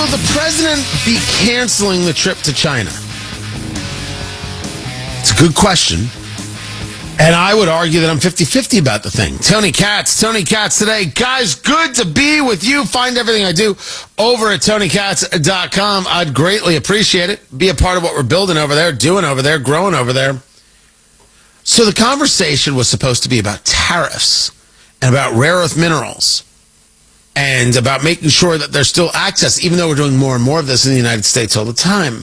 the president be canceling the trip to China? It's a good question. And I would argue that I'm 50-50 about the thing. Tony Katz today. Guys, good to be with you. Find everything I do over at TonyKatz.com. I'd greatly appreciate it. Be a part of what we're building over there, doing over there, growing over there. So the conversation was supposed to be about tariffs and about rare earth minerals and about making sure that there's still access, even though we're doing more and more of this in the United States all the time.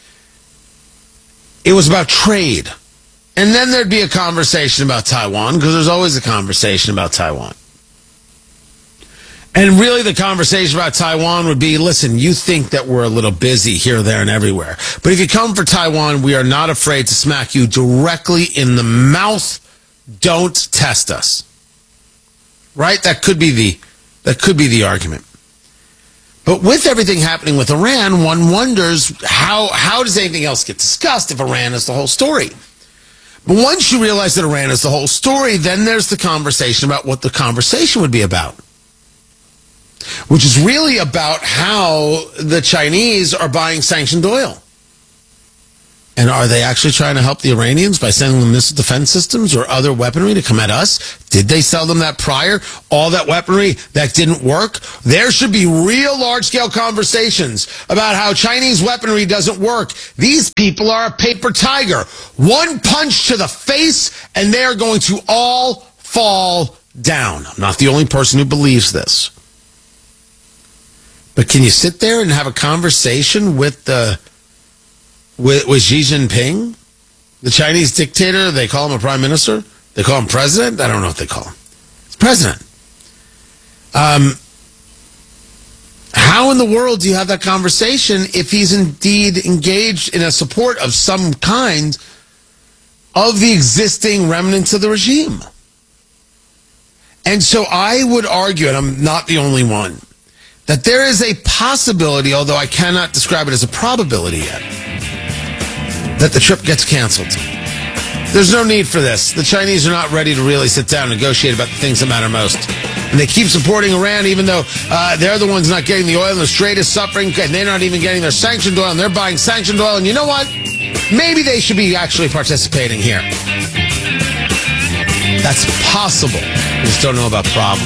It was about trade. And then there'd be a conversation about Taiwan, because there's always a conversation about Taiwan. And really the conversation about Taiwan would be, listen, you think that we're a little busy here, there, and everywhere. But if you come for Taiwan, we are not afraid to smack you directly in the mouth. Don't test us. Right? That could be the argument. But with everything happening with Iran, one wonders how does anything else get discussed if Iran is the whole story? But once you realize that Iran is the whole story, then there's the conversation about what the conversation would be about, which is really about how the Chinese are buying sanctioned oil. And are they actually trying to help the Iranians by sending them missile defense systems or other weaponry to come at us? Did they sell them that prior? All that weaponry that didn't work? There should be real large-scale conversations about how Chinese weaponry doesn't work. These people are a paper tiger. One punch to the face, and they are going to all fall down. I'm not the only person who believes this. But can you sit there and have a conversation with Xi Jinping, the Chinese dictator? They call him a prime minister? They call him president? I don't know what they call him. It's president. How in the world do you have that conversation if he's indeed engaged in a support of some kind of the existing remnants of the regime? And so I would argue, and I'm not the only one, that there is a possibility, although I cannot describe it as a probability yet, that the trip gets canceled. There's no need for this. The Chinese are not ready to really sit down and negotiate about the things that matter most. And they keep supporting Iran even though they're the ones not getting the oil and the Strait is suffering and they're not even getting their sanctioned oil and they're buying sanctioned oil. And you know what? Maybe they should be actually participating here. That's possible. We just don't know about probable.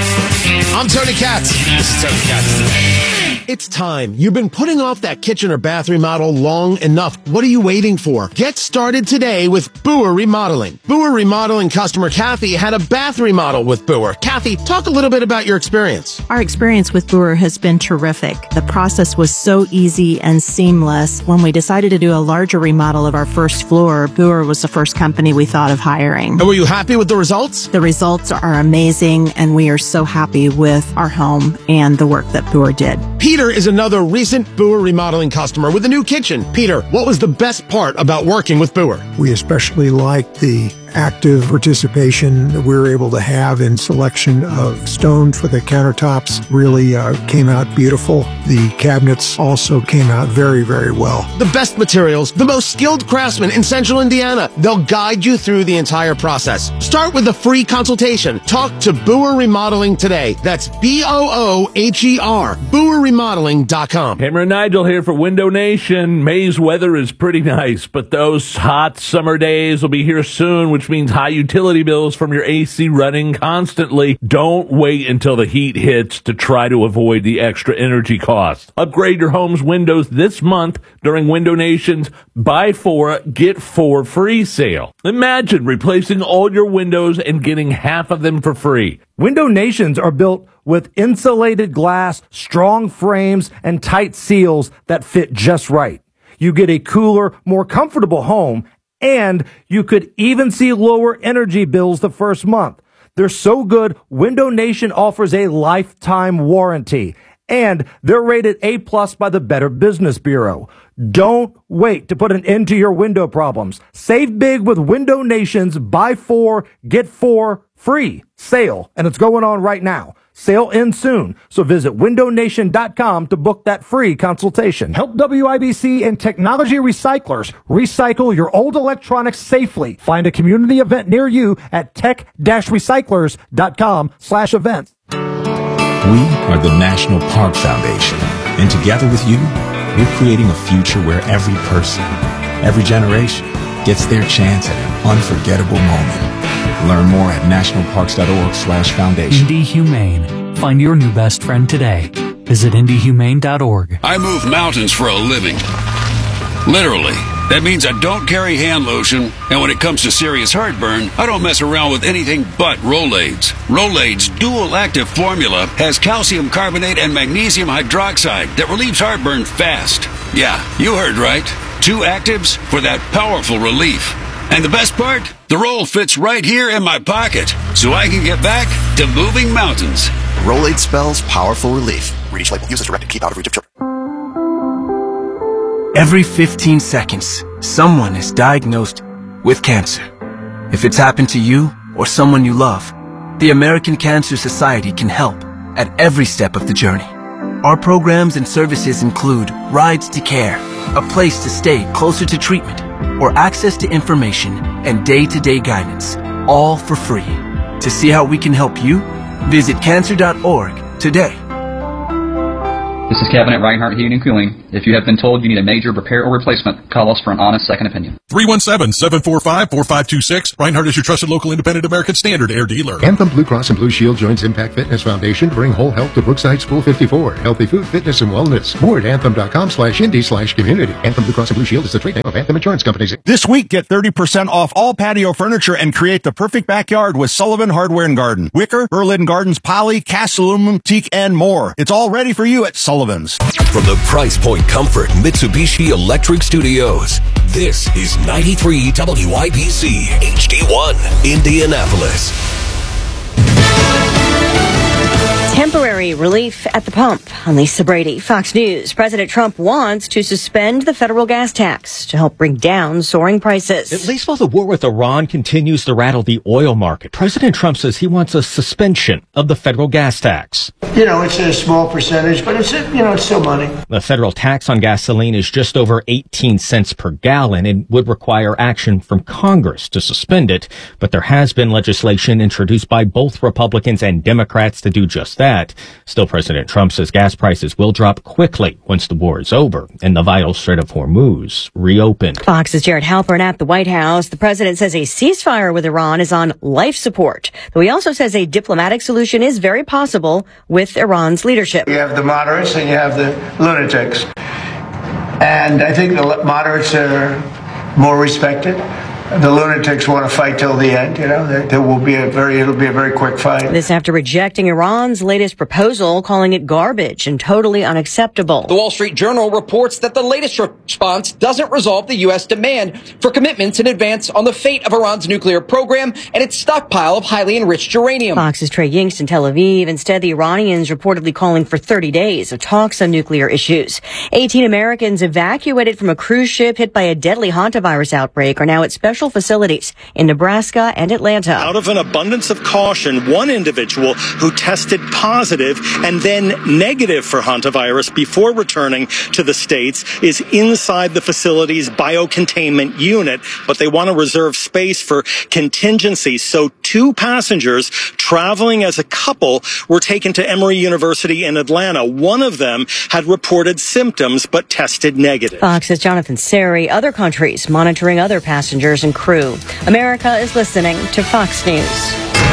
I'm Tony Katz. This is Tony Katz. It's time. You've been putting off that kitchen or bath remodel long enough. What are you waiting for? Get started today with Boer Remodeling. Boer Remodeling customer Kathy had a bath remodel with Boer. Kathy, talk a little bit about your experience. Our experience with Boer has been terrific. The process was so easy and seamless. When we decided to do a larger remodel of our first floor, Boer was the first company we thought of hiring. And were you happy with the results? The results are amazing, and we are so happy with our home and the work that Boer did. Peter is another recent Boer Remodeling customer with a new kitchen. Peter, what was the best part about working with Boer? We especially liked the active participation that we were able to have in selection of stone for the countertops. Really came out beautiful. The cabinets also came out very, very well. The best materials, the most skilled craftsmen in Central Indiana. They'll guide you through the entire process. Start with a free consultation. Talk to Boer Remodeling today. That's BOOHER. BoerRemodeling.com. Cameron Nigel here for Window Nation. May's weather is pretty nice, but those hot summer days will be here soon, which means high utility bills from your AC running constantly. Don't wait until the heat hits to try to avoid the extra energy costs. Upgrade your home's windows this month during Window Nation's Buy 4, Get 4 free sale. Imagine replacing all your windows and getting half of them for free. Window Nations are built with insulated glass, strong frames, and tight seals that fit just right. You get a cooler, more comfortable home, and you could even see lower energy bills the first month. They're so good, Window Nation offers a lifetime warranty, and they're rated A+ by the Better Business Bureau. Don't wait to put an end to your window problems. Save big with Window Nation's Buy 4, Get 4 free sale, and it's going on right now. Sale ends soon, so visit windownation.com to book that free consultation. Help WIBC and Technology Recyclers recycle your old electronics safely. Find a community event near you at tech-recyclers.com/events. We are the National Park Foundation, And together with you, we're creating a future where every person, every generation gets their chance at an unforgettable moment. Learn more at nationalparks.org/foundation. Indy Humane. Find your new best friend today. Visit indyhumane.org. I move mountains for a living. Literally. That means I don't carry hand lotion, and when it comes to serious heartburn, I don't mess around with anything but Rolaids. Rolaids' dual-active formula has calcium carbonate and magnesium hydroxide that relieves heartburn fast. Yeah, you heard right. 2 actives for that powerful relief. And the best part? The roll fits right here in my pocket, so I can get back to moving mountains. Rolaid spells powerful relief. Read each label. Use as directed. Keep out of reach of children. Every 15 seconds, someone is diagnosed with cancer. If it's happened to you or someone you love, the American Cancer Society can help at every step of the journey. Our programs and services include Rides to Care, a place to stay closer to treatment, or access to information and day-to-day guidance, all for free. To see how we can help you, visit cancer.org today. This is Kevin at Reinhardt Heating and Cooling. If you have been told you need a major repair or replacement, call us for an honest second opinion. 317-745-4526. Reinhardt is your trusted local independent American Standard Air dealer. Anthem Blue Cross and Blue Shield joins Impact Fitness Foundation to bring whole health to Brookside School 54. Healthy food, fitness, and wellness. More at anthem.com/indy/community. Anthem Blue Cross and Blue Shield is the trade name of Anthem Insurance Companies. This week, get 30% off all patio furniture and create the perfect backyard with Sullivan Hardware and Garden. Wicker, Berlin Gardens, poly, cast aluminum, teak, and more. It's all ready for you at Sullivan's. From the Price Point Comfort Mitsubishi Electric Studios, this is 93 WIBC HD1 Indianapolis. Temporary relief at the pump. I'm Lisa Brady, Fox News. President Trump wants to suspend the federal gas tax to help bring down soaring prices. At least while the war with Iran continues to rattle the oil market, President Trump says he wants a suspension of the federal gas tax. You know, it's a small percentage, but it's still money. The federal tax on gasoline is just over 18 cents per gallon and would require action from Congress to suspend it. But there has been legislation introduced by both Republicans and Democrats to do just that. Still, President Trump says gas prices will drop quickly once the war is over and the vital Strait of Hormuz reopened. Fox's Jared Halpern at the White House. The president says a ceasefire with Iran is on life support, though he also says a diplomatic solution is very possible with Iran's leadership. You have the moderates and you have the lunatics. And I think the moderates are more respected. The lunatics want to fight till the end. You know, it'll be a very quick fight. This after rejecting Iran's latest proposal, calling it garbage and totally unacceptable. The Wall Street Journal reports that the latest response doesn't resolve the U.S. demand for commitments in advance on the fate of Iran's nuclear program and its stockpile of highly enriched uranium. Fox's Trey Yingst in Tel Aviv. Instead, the Iranians reportedly calling for 30 days of talks on nuclear issues. 18 Americans evacuated from a cruise ship hit by a deadly hantavirus outbreak are now at special facilities in Nebraska and Atlanta. Out of an abundance of caution, one individual who tested positive and then negative for hantavirus before returning to the States is inside the facility's biocontainment unit, but they want to reserve space for contingencies. So 2 passengers traveling as a couple were taken to Emory University in Atlanta. One of them had reported symptoms but tested negative. Fox's Jonathan Seri. Other countries monitoring other passengers and crew. America is listening to Fox News.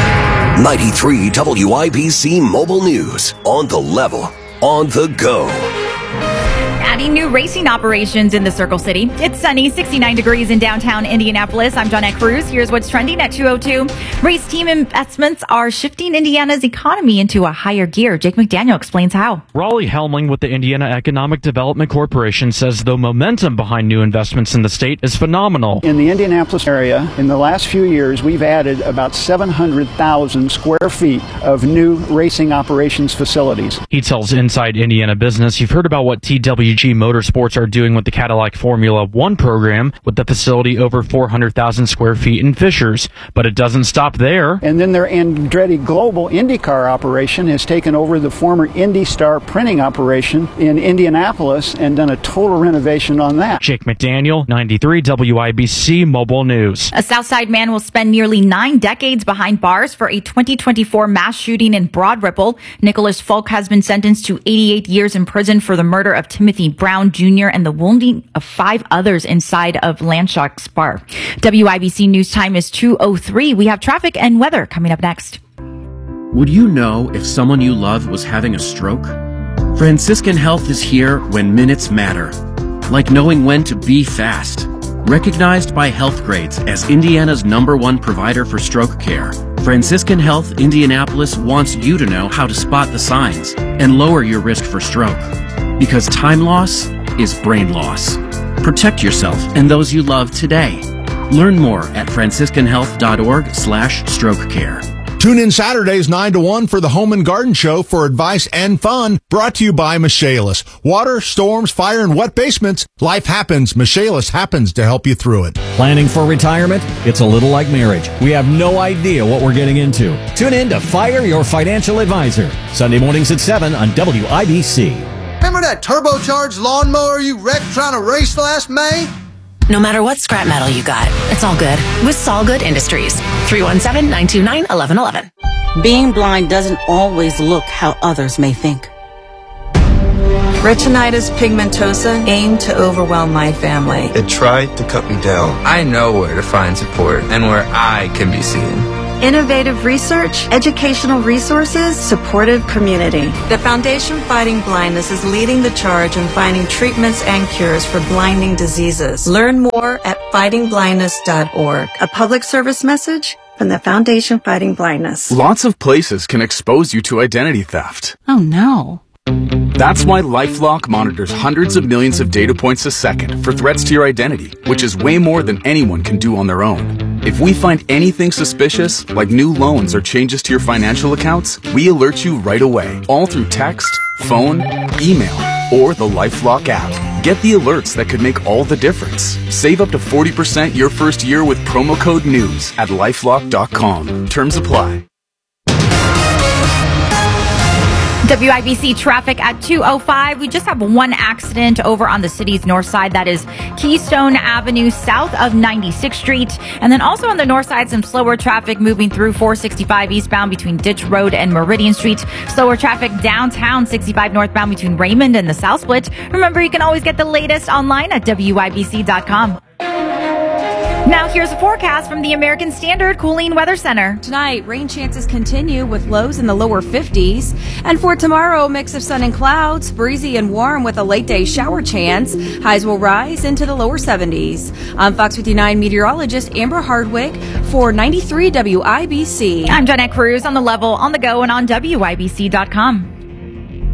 93 WIBC Mobile News. On the level, on the go. Adding new racing operations in the Circle City. It's sunny, 69 degrees in downtown Indianapolis. I'm Dawnette Cruz. Here's what's trending at 2:02. Race team investments are shifting Indiana's economy into a higher gear. Jake McDaniel explains how. Raleigh Helmling with the Indiana Economic Development Corporation says the momentum behind new investments in the state is phenomenal. In the Indianapolis area, in the last few years, we've added about 700,000 square feet of new racing operations facilities. He tells Inside Indiana Business, you've heard about what TWJ Mitsubishi Motorsports are doing with the Cadillac Formula One program, with the facility over 400,000 square feet in Fishers. But it doesn't stop there. And then their Andretti Global IndyCar operation has taken over the former IndyStar printing operation in Indianapolis and done a total renovation on that. Jake McDaniel, 93 WIBC Mobile News. A Southside man will spend nearly 9 decades behind bars for a 2024 mass shooting in Broad Ripple. Nicholas Folk has been sentenced to 88 years in prison for the murder of Timothy Brown Jr. and the wounding of 5 others inside of Landshark's bar. WIBC News Time is 2:03. We have traffic and weather coming up next. Would you know if someone you love was having a stroke? Franciscan Health is here when minutes matter. Like knowing when to be fast. Recognized by Healthgrades as Indiana's #1 provider for stroke care, Franciscan Health Indianapolis wants you to know how to spot the signs and lower your risk for stroke. Because time loss is brain loss. Protect yourself and those you love today. Learn more at franciscanhealth.org/strokecare. Tune in Saturdays 9 to 1 for the Home and Garden Show for advice and fun. Brought to you by Michaelis. Water, storms, fire, and wet basements. Life happens. Michaelis happens to help you through it. Planning for retirement? It's a little like marriage. We have no idea what we're getting into. Tune in to Fire Your Financial Advisor. Sunday mornings at 7 on WIBC. Remember that turbocharged lawnmower you wrecked trying to race last May? No matter what scrap metal you got, it's all good with Solgood Industries. 317-929-1111. Being blind doesn't always look how others may think. Retinitis pigmentosa aimed to overwhelm my family. It tried to cut me down. I know where to find support and where I can be seen. Innovative research, educational resources, supportive community. The Foundation Fighting Blindness is leading the charge in finding treatments and cures for blinding diseases. Learn more at fightingblindness.org. A public service message from the Foundation Fighting Blindness. Lots of places can expose you to identity theft. Oh no. That's why LifeLock monitors hundreds of millions of data points a second for threats to your identity, which is way more than anyone can do on their own. If we find anything suspicious, like new loans or changes to your financial accounts, we alert you right away, all through text, phone, email, or the LifeLock app. Get the alerts that could make all the difference. Save up to 40% your first year with promo code NEWS at LifeLock.com. Terms apply. WIBC traffic at 2:05. We just have one accident over on the city's north side. That is Keystone Avenue south of 96th Street. And then also on the north side, some slower traffic moving through 465 eastbound between Ditch Road and Meridian Street. Slower traffic downtown 65 northbound between Raymond and the South Split. Remember, you can always get the latest online at WIBC.com. Now here's a forecast from the American Standard Cooling Weather Center. Tonight, rain chances continue with lows in the lower 50s. And for tomorrow, mix of sun and clouds, breezy and warm with a late day shower chance. Highs will rise into the lower 70s. I'm Fox 59 meteorologist Amber Hardwick for 93 WIBC. I'm Jeanette Cruz on the level, on the go, and on WIBC.com.